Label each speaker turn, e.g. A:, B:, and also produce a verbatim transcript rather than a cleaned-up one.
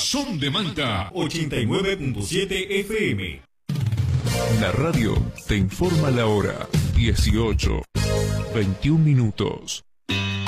A: Son de Manta ochenta y nueve punto siete F M.
B: La radio te informa la hora. dieciocho, veintiún minutos.